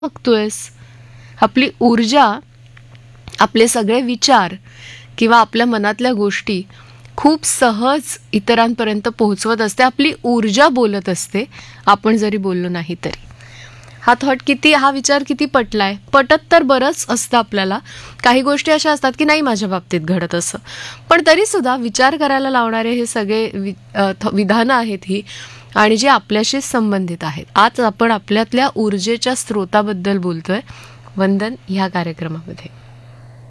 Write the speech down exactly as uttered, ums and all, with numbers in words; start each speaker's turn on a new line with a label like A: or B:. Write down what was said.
A: बघतोयस? आपली ऊर्जा, आपले सगळे विचार किंवा आपल्या मनातल्या गोष्टी खूप सहज इतरांपर्यंत पोहोचवत असते. आपली ऊर्जा बोलत असते, आपण जरी बोललो नाही तरी. हा थॉट किती, हा विचार किती पटलाय? पटत तर बरंच असतं आपल्याला. काही गोष्टी अशा असतात की नाही माझ्या बाबतीत घडत असं, पण तरी सुद्धा विचार करायला लावणारे हे सगळे वि अ, थ विधानं आहेत ही, आणि जे आपल्याशीच संबंधित आहेत. आज आपण आपल्यातल्या ऊर्जेच्या स्रोताबद्दल बोलतोय वंदन ह्या कार्यक्रमामध्ये.